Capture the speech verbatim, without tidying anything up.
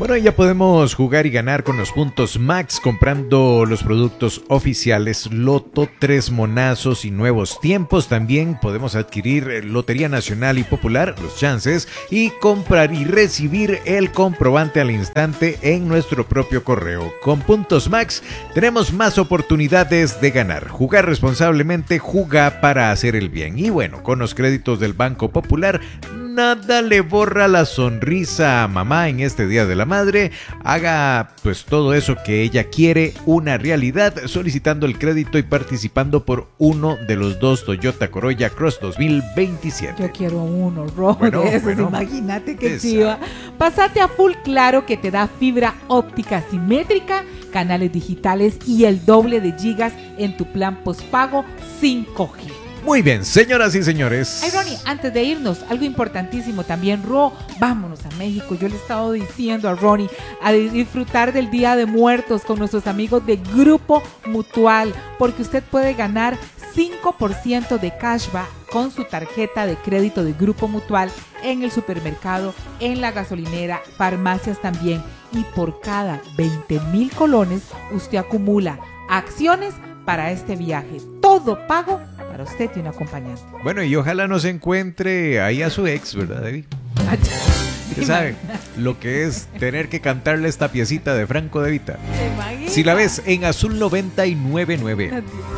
Bueno, ya podemos jugar y ganar con los puntos Max comprando los productos oficiales Loto, Tres Monazos y Nuevos Tiempos. También podemos adquirir Lotería Nacional y Popular, los chances, y comprar y recibir el comprobante al instante en nuestro propio correo. Con puntos Max tenemos más oportunidades de ganar. Jugar responsablemente, jugar para hacer el bien. Y bueno, con los créditos del Banco Popular, nada le borra la sonrisa a mamá en este Día de la Madre. Haga pues todo eso que ella quiere una realidad solicitando el crédito y participando por uno de los dos Toyota Corolla Cross dos mil veintisiete. Yo quiero uno rojo bueno, de esos, bueno, imagínate que esa. chiva. Pasate a Full Claro, que te da fibra óptica simétrica, canales digitales y el doble de gigas en tu plan postpago cinco G. Muy bien, señoras y señores. Ay, Ronnie, antes de irnos, algo importantísimo también, Ro, vámonos a México. Yo le he estado diciendo a Ronnie a disfrutar del Día de Muertos con nuestros amigos de Grupo Mutual, porque usted puede ganar cinco por ciento de cashback con su tarjeta de crédito de Grupo Mutual en el supermercado, en la gasolinera, farmacias también. Y por cada veinte mil colones, usted acumula acciones para este viaje. Todo pago para usted y un acompañante. Bueno, y ojalá nos encuentre ahí a su ex, ¿verdad, David? Usted sabe lo que es tener que cantarle esta piecita de Franco De Vita. Si la ves en Azul noventa y nueve punto nueve.